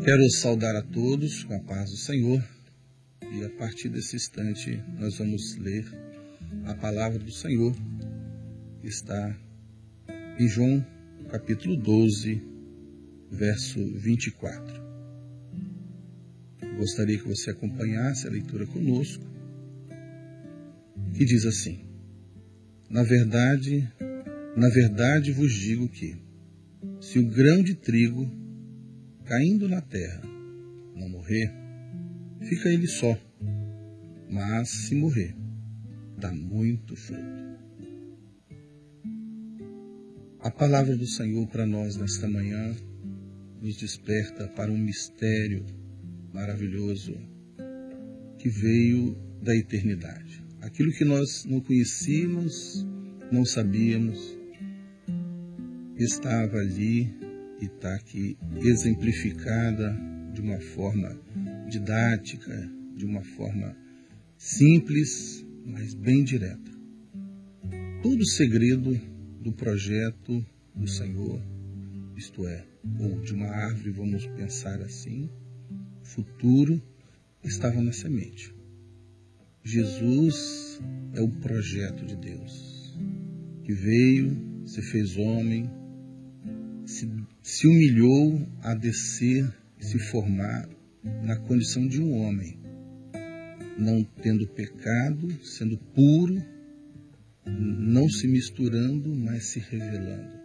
Quero saudar a todos com a paz do Senhor e a partir desse instante nós vamos ler a palavra do Senhor que está em João capítulo 12, verso 24. Gostaria que você acompanhasse a leitura conosco, que diz assim: Na verdade vos digo que, se o grão de trigo caindo na terra não morrer, fica ele só, mas se morrer, dá muito fruto. A palavra do Senhor para nós nesta manhã nos desperta para um mistério maravilhoso que veio da eternidade. Aquilo que nós não conhecíamos, não sabíamos, estava ali e está aqui exemplificada de uma forma didática, de uma forma simples, mas bem direta. Todo o segredo do projeto do Senhor, isto é, ou de uma árvore, vamos pensar assim, futuro, estava na semente. Jesus é o projeto de Deus, que veio, se fez homem, se humilhou a descer e se formar na condição de um homem, não tendo pecado, sendo puro, não se misturando, mas se revelando.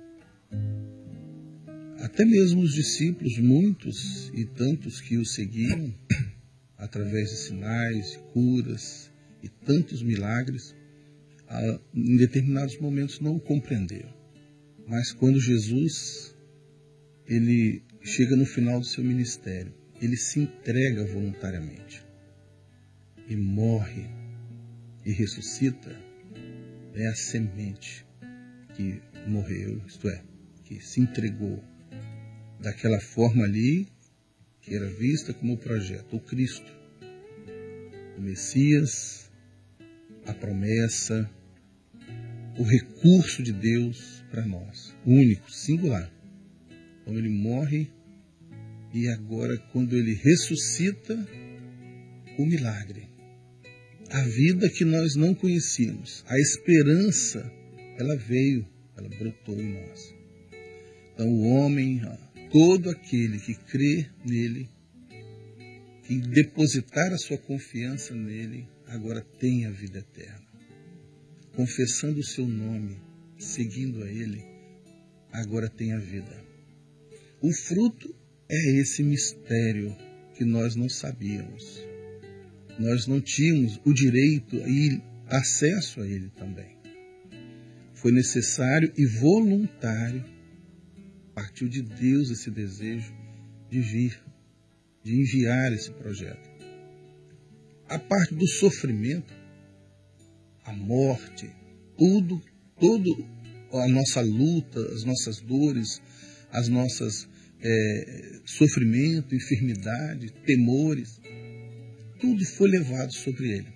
Até mesmo os discípulos, muitos e tantos que o seguiam, através de sinais, curas e tantos milagres, em determinados momentos não o compreenderam. Mas quando Jesus ele chega no final do seu ministério, ele se entrega voluntariamente e morre e ressuscita, é a semente que morreu, isto é, que se entregou daquela forma ali, que era vista como o projeto, o Cristo, o Messias, a promessa, o recurso de Deus para nós, único, singular. Então ele morre e agora quando ele ressuscita, o milagre, a vida que nós não conhecíamos, a esperança, ela veio, ela brotou em nós. Então o homem, todo aquele que crê nele, que depositar a sua confiança nele, agora tem a vida eterna. Confessando o seu nome, seguindo a ele, agora tem a vida. O fruto é esse mistério que nós não sabíamos. Nós não tínhamos o direito e acesso a ele também. Foi necessário e voluntário, partiu de Deus esse desejo de vir, de enviar esse projeto. A parte do sofrimento, a morte, todo a nossa luta, as nossas dores, as nossas sofrimento, enfermidade, temores, tudo foi levado sobre ele.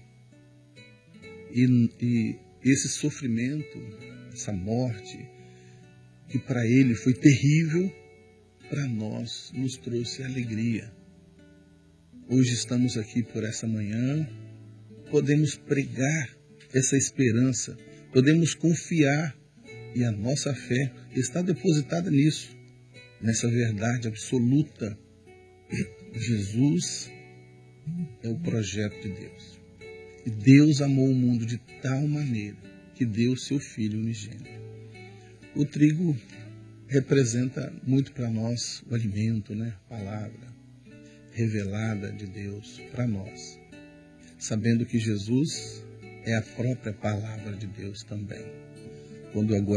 E esse sofrimento, essa morte, que para ele foi terrível, para nós nos trouxe alegria. Hoje estamos aqui por essa manhã, podemos pregar essa esperança, podemos confiar e a nossa fé está depositada nisso, nessa verdade absoluta. Jesus é o projeto de Deus. E Deus amou o mundo de tal maneira que deu seu Filho unigênito. O trigo representa muito para nós o alimento, né? A palavra revelada de Deus para nós, sabendo que Jesus é a própria palavra de Deus também. Quando agora